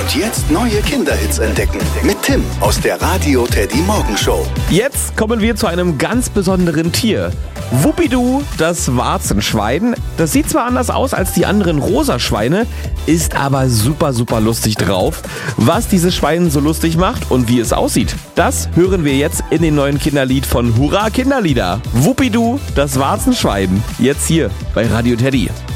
Und jetzt neue Kinderhits entdecken. Mit Tim aus der Radio Teddy Morgenshow. Jetzt kommen wir zu einem ganz besonderen Tier. Wuppidu, das Warzenschwein. Das sieht zwar anders aus als die anderen Rosaschweine, ist aber super lustig drauf. Was dieses Schwein so lustig macht und wie es aussieht, das hören wir jetzt in dem neuen Kinderlied von Hurra Kinderlieder. Wuppidu, das Warzenschwein. Jetzt hier bei Radio Teddy.